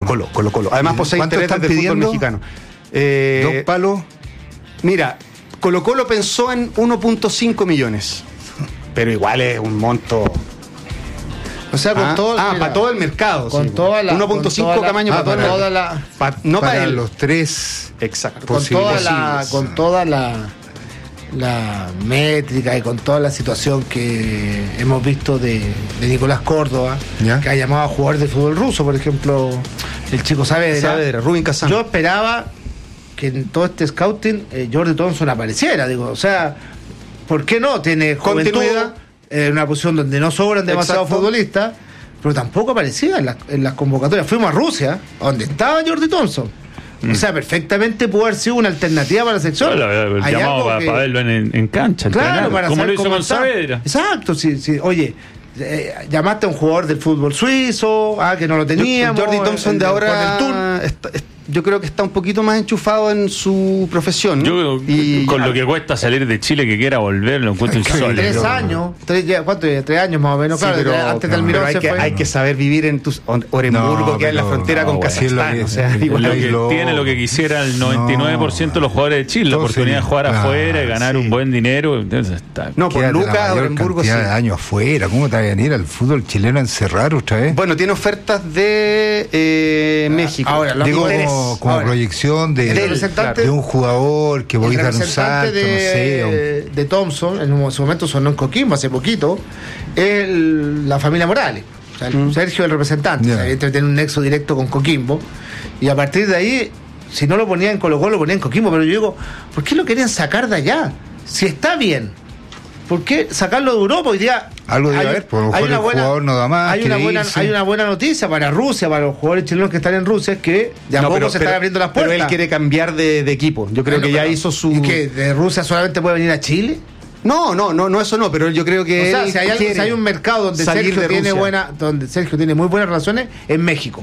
Colo. Además posee intereses del fútbol mexicano. 2 palos. Mira, Colo-Colo pensó en 1.5 millones. Pero igual es un monto. O sea, con todo. Mira, para todo el mercado. Con toda la. 1.5 Camaño para todo el mercado. No para él. Los 3. Exacto. Con toda la métrica y con toda la situación que hemos visto de Nicolás Córdoba, ¿ya? Que ha llamado a jugadores de fútbol ruso, por ejemplo, el chico Saavedra, Rubin Kazan. Yo esperaba que en todo este scouting Jordi Thompson apareciera, digo, o sea, ¿por qué no? Tiene continuidad en una posición donde no sobran demasiados futbolistas, pero tampoco aparecía en las convocatorias. Fuimos a Rusia, donde estaba Jordi Thompson. O sea, perfectamente pudo haber sido una alternativa para la sección. El llamado para verlo en cancha. Claro, para como saber lo hizo con Saavedra. Exacto, sí. Oye, llamaste a un jugador del fútbol suizo, que no lo teníamos. Jordi Thompson de ahora yo creo que está un poquito más enchufado en su profesión. Con lo que cuesta salir de Chile, que quiera volver, lo encuentro insólito. 3 años, ¿cuánto? 3 años más o menos, sí, claro, pero, antes del Almirón se fue. Hay que saber vivir en Orenburgo, que es la frontera con Kazajstán. Tiene lo que quisiera el 99% de los jugadores de Chile, la oportunidad de jugar afuera y ganar un buen dinero. Entonces está. No, por Lucas, Orenburgo sí. De años afuera, ¿cómo te va a venir al fútbol chileno a encerrar otra vez? Bueno, tiene ofertas de México. Ahora, digo, como proyección de un jugador que voy a dar un salto, de Thompson, en su momento sonó en Coquimbo hace poquito, es la familia Morales. O sea, Sergio, el representante, tiene un nexo directo con Coquimbo, y a partir de ahí, si no lo ponía en Colo-Colo, lo ponía en Coquimbo. Pero yo digo, ¿por qué lo querían sacar de allá? Si está bien, ¿por qué sacarlo de Europa hoy día? Algo debe haber, por lo mejor el jugador no da más. Hay una buena noticia para Rusia, para los jugadores chilenos que están en Rusia, es que de a poco se están abriendo las puertas. Pero él quiere cambiar de equipo. Yo creo que ya hizo su. ¿Y que de Rusia solamente puede venir a Chile? No, eso no, pero yo creo que. O sea, si hay un mercado donde Sergio tiene muy buenas relaciones, en México.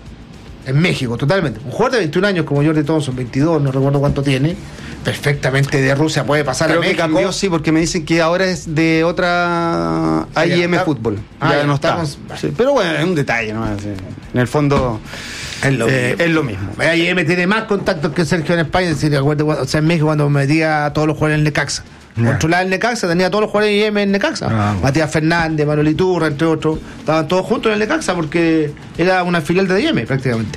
En México, totalmente. Un jugador de 21 años como Jordi Thompson, 22, no recuerdo cuánto tiene, perfectamente de Rusia puede pasar a México. Creo que cambió, sí, porque me dicen que ahora es de otra AIM Fútbol. Ya no está. Sí, pero bueno, es un detalle, ¿no? En el fondo es lo mismo. AIM tiene más contactos que Sergio en España. Es decir, o sea, en México cuando metía a todos los jugadores en Necaxa. Controlaba el Necaxa, tenía a todos los jugadores de IM en Necaxa. Matías Fernández, Manuel Iturra, entre otros. Estaban todos juntos en el Necaxa porque era una filial de IM prácticamente.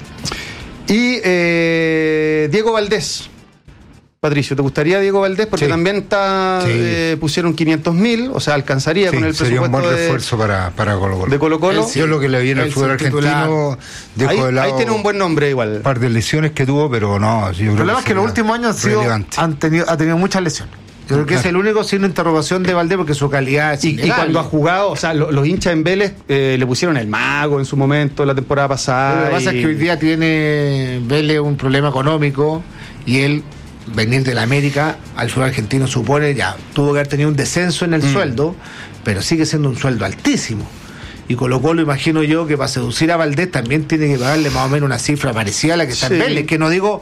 Y Diego Valdés. Patricio, ¿te gustaría Diego Valdés? Porque también pusieron 500.000, o sea, alcanzaría con el presupuesto. Sería un buen refuerzo para Colo-Colo. De Colo-Colo. Yo lo que le vi en el fútbol argentino, dejó de lado. Ahí tiene un buen nombre igual. Un par de lesiones que tuvo, pero no. El problema es que en los últimos años ha tenido muchas lesiones. Yo creo que es el único signo de interrogación de Valdés, porque su calidad es y cuando ha jugado, o sea, los hinchas en Vélez le pusieron el mago en su momento la temporada pasada. Lo que pasa es que hoy día tiene Vélez un problema económico y él venir de la América al fútbol argentino supone, ya tuvo que haber tenido un descenso en el sueldo, pero sigue siendo un sueldo altísimo. Y Colo-Colo, imagino yo, que para seducir a Valdés también tiene que pagarle más o menos una cifra parecida a la que está en Vélez, que no digo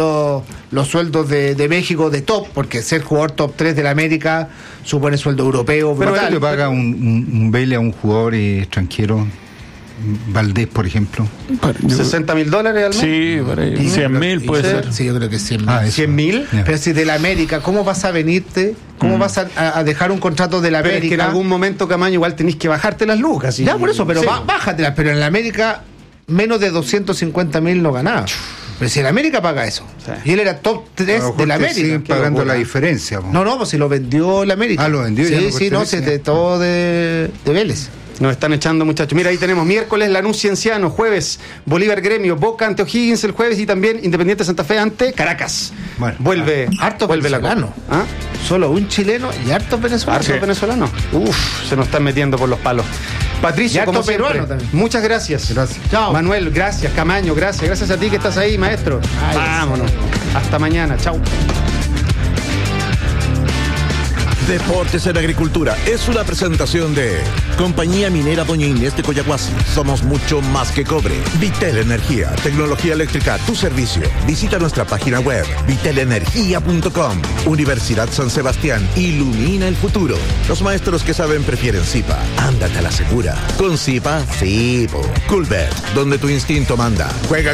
los sueldos de México de top, porque ser jugador top 3 de la América supone sueldo europeo. Pero él le paga un Vélez a un jugador extranjero, Valdés, por ejemplo. $60.000 al mes. Sí, por ahí. 100.000 puede ser. Sí, yo creo que 100.000. ¿100.000? Pero si de la América, ¿cómo vas a venirte? ¿Cómo vas a dejar un contrato de la América? Pero es que en algún momento, Camaño, igual tenés que bajarte las lucas. Ya, por eso, pero bájatelas. Pero en la América, menos de 250.000 no ganaba. Pero si la América paga eso. Y él era top 3 de la América. Siguen pagando la diferencia. No, pues si lo vendió la América. Lo vendió. Sí, de todo de Vélez. Nos están echando, muchachos. Mira, ahí tenemos miércoles Lanús Cienciano, jueves Bolívar Gremio, Boca ante O'Higgins el jueves y también Independiente Santa Fe ante Caracas. Bueno, vuelve venezolano. Solo un chileno y hartos venezolanos. ¿Hartos venezolanos? Se nos están metiendo por los palos. Patricio, como siempre, muchas gracias. Chao. Manuel, gracias. Camaño, gracias. Gracias a ti que estás ahí, maestro. Vámonos. Hasta mañana. Chao. Deportes en Agricultura es una presentación de Compañía Minera Doña Inés de Coyahuasi. Somos mucho más que cobre. Vitel Energía, tecnología eléctrica a tu servicio. Visita nuestra página web vitelenergia.com. Universidad San Sebastián, ilumina el futuro. Los maestros que saben prefieren Zipa. Ándate a la segura. Con Zipa, sí. Coolbet, donde tu instinto manda. Juega